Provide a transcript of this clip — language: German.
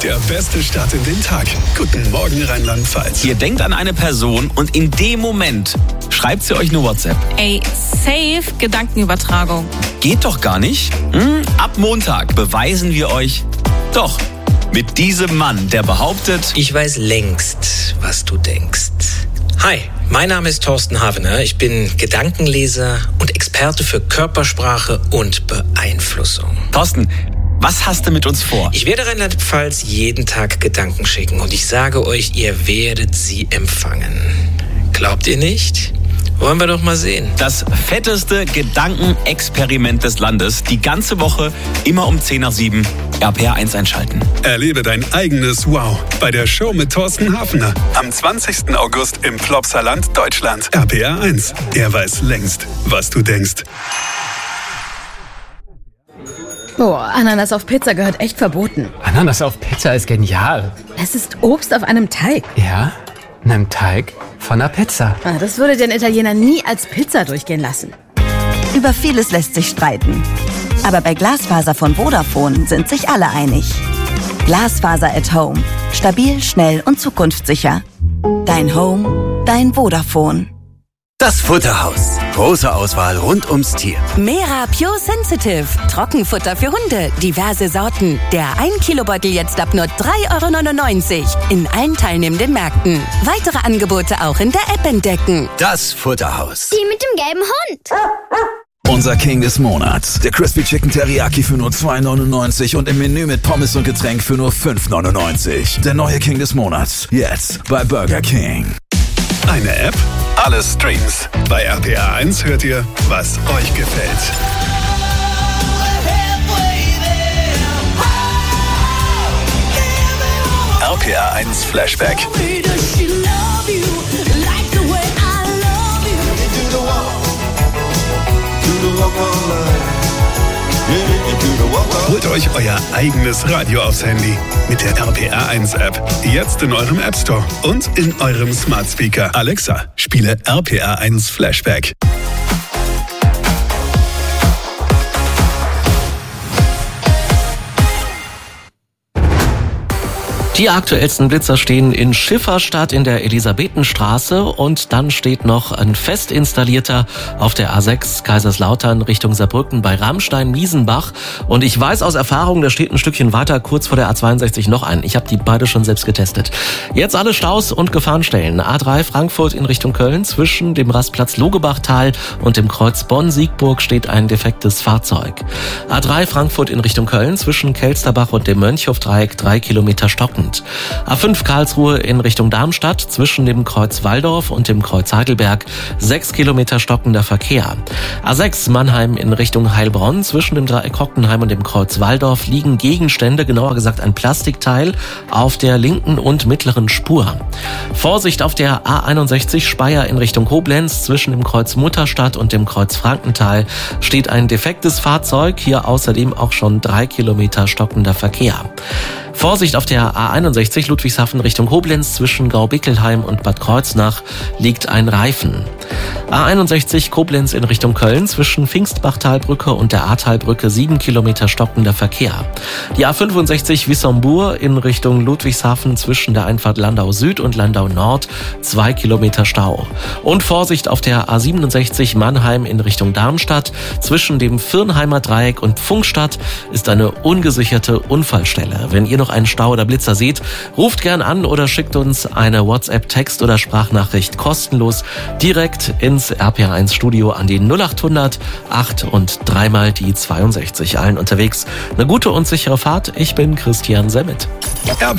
Der beste Start in den Tag. Guten Morgen Rheinland-Pfalz. Ihr denkt an eine Person und in dem Moment schreibt sie euch eine WhatsApp. Ey, safe Gedankenübertragung. Geht doch gar nicht. Ab Montag beweisen wir euch doch. Mit diesem Mann, der behauptet, ich weiß längst, was du denkst. Hi, mein Name ist Thorsten Havener. Ich bin Gedankenleser und Experte für Körpersprache und Beeinflussung. Thorsten, was hast du mit uns vor? Ich werde Rheinland-Pfalz jeden Tag Gedanken schicken und ich sage euch, ihr werdet sie empfangen. Glaubt ihr nicht? Wollen wir doch mal sehen. Das fetteste Gedankenexperiment des Landes. Die ganze Woche, immer um 10 nach 7, RPR 1 einschalten. Erlebe dein eigenes Wow bei der Show mit Thorsten Hafner. Am 20. August im Plopsaland, Deutschland. RPR 1. Er weiß längst, was du denkst. Boah, Ananas auf Pizza gehört echt verboten. Ananas auf Pizza ist genial. Es ist Obst auf einem Teig. Ja, in einem Teig von einer Pizza. Das würde den Italiener nie als Pizza durchgehen lassen. Über vieles lässt sich streiten. Aber bei Glasfaser von Vodafone sind sich alle einig. Glasfaser at Home. Stabil, schnell und zukunftssicher. Dein Home, dein Vodafone. Das Futterhaus. Große Auswahl rund ums Tier. Mera Pure Sensitive. Trockenfutter für Hunde. Diverse Sorten. Der 1-Kilo-Beutel jetzt ab nur 3,99 € in allen teilnehmenden Märkten. Weitere Angebote auch in der App entdecken. Das Futterhaus. Die mit dem gelben Hund. Unser King des Monats. Der Crispy Chicken Teriyaki für nur 2,99 € und im Menü mit Pommes und Getränk für nur 5,99 €. Der neue King des Monats. Jetzt bei Burger King. Eine App, alle Streams. Bei RPR 1 hört ihr, was euch gefällt. RPR 1 Flashback. Holt euch euer eigenes Radio aufs Handy mit der RPR 1 App. Jetzt in eurem App Store und in eurem Smart Speaker. Alexa, spiele RPR 1 Flashback. Die aktuellsten Blitzer stehen in Schifferstadt in der Elisabethenstraße und dann steht noch ein fest installierter auf der A6 Kaiserslautern Richtung Saarbrücken bei Ramstein-Miesenbach. Und ich weiß aus Erfahrung, da steht ein Stückchen weiter kurz vor der A62 noch ein. Ich habe die beide schon selbst getestet. Jetzt alle Staus und Gefahrenstellen. A3 Frankfurt in Richtung Köln zwischen dem Rastplatz Logebachtal und dem Kreuz Bonn-Siegburg steht ein defektes Fahrzeug. A3 Frankfurt in Richtung Köln zwischen Kelsterbach und dem Mönchhofdreieck 3 Kilometer stockend. A5 Karlsruhe in Richtung Darmstadt zwischen dem Kreuz Walldorf und dem Kreuz Heidelberg 6 Kilometer stockender Verkehr. A6 Mannheim in Richtung Heilbronn zwischen dem Dreieck Hockenheim und dem Kreuz Walldorf liegen Gegenstände, genauer gesagt ein Plastikteil, auf der linken und mittleren Spur. Vorsicht auf der A61 Speyer in Richtung Koblenz zwischen dem Kreuz Mutterstadt und dem Kreuz Frankenthal steht ein defektes Fahrzeug, hier außerdem auch schon 3 Kilometer stockender Verkehr. Vorsicht auf der A61 Ludwigshafen Richtung Koblenz zwischen Gaubickelheim und Bad Kreuznach liegt ein Reifen. A61 Koblenz in Richtung Köln zwischen Pfingstbachtalbrücke und der Ahrtalbrücke 7 Kilometer stockender Verkehr. Die A65 Wissembourg in Richtung Ludwigshafen zwischen der Einfahrt Landau Süd und Landau Nord 2 Kilometer Stau. Und Vorsicht auf der A67 Mannheim in Richtung Darmstadt zwischen dem Virnheimer Dreieck und Pfungstadt ist eine ungesicherte Unfallstelle. Wenn ihr noch einen Stau oder Blitzer seht, ruft gern an oder schickt uns eine WhatsApp-Text- oder Sprachnachricht kostenlos direkt ins RPR1 Studio an die 0800 8 und 3 mal die 62. Allen unterwegs eine gute und sichere Fahrt. Ich bin Christian Semmet.